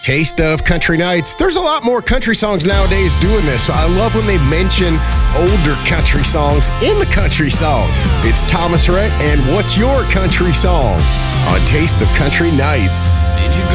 Taste of Country Nights. There's a lot more country songs nowadays doing this. I love when they mention older country songs in the country song. It's Thomas Rhett and What's Your Country Song on Taste of Country Nights.